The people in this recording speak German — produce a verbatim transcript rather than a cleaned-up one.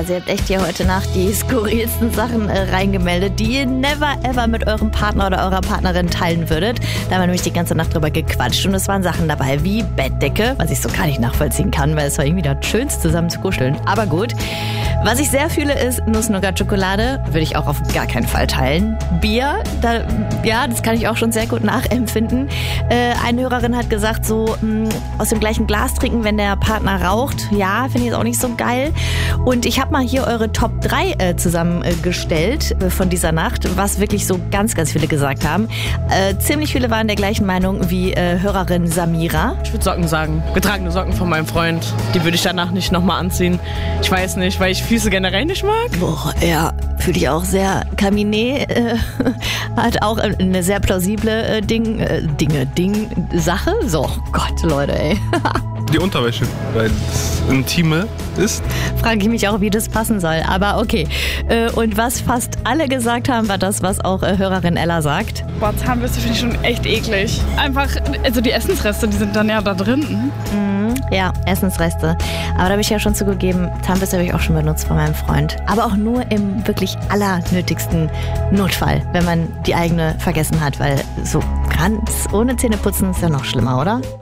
also ihr habt echt hier heute Nacht die skurrilsten Sachen äh, reingemeldet, die ihr never ever mit eurem Partner oder eurer Partnerin teilen würdet. Da haben wir nämlich die ganze Nacht drüber gequatscht und es waren Sachen dabei wie Bettdecke, was ich so gar nicht nachvollziehen kann, weil es war irgendwie das Schönste zusammen zu kuscheln. Aber gut. Was ich sehr fühle ist Nuss-Nougat-Schokolade, würde ich auch auf gar keinen Fall teilen. Bier, da, ja, das kann ich auch schon sehr gut nachempfinden. Äh, eine Hörerin hat gesagt, so mh, aus dem gleichen Glas trinken, wenn der Partner raucht. Ja, finde ich jetzt auch nicht so geil. Und ich habe mal hier eure Top drei äh, zusammengestellt äh, von dieser Nacht, was wirklich so ganz, ganz viele gesagt haben. Äh, ziemlich viele waren der gleichen Meinung wie äh, Hörerin Samira. Ich würde Socken sagen. Getragene Socken von meinem Freund. Die würde ich danach nicht nochmal anziehen. Ich weiß nicht, weil ich Füße generell nicht mag. Boah, ja, fühle ich auch sehr. Caminé äh, hat auch eine sehr plausible äh, Ding, äh, Dinge, Ding, Sache. So, Gott, Leute, ey. Die Unterwäsche, weil das Intime ist. Frage ich mich auch, wie das passen soll. Aber okay. Äh, und was fast alle gesagt haben, war das, was auch äh, Hörerin Ella sagt. Boah, Zahnbürste finde ich schon echt eklig. Einfach, also die Essensreste, die sind dann ja da drin. Mhm, ja, Essensreste. Aber da habe ich ja schon zugegeben, Zahnbürste habe ich auch schon benutzt von meinem Freund. Aber auch nur im wirklich allernötigsten Notfall, wenn man die eigene vergessen hat. Weil so ganz ohne Zähneputzen ist ja noch schlimmer, oder?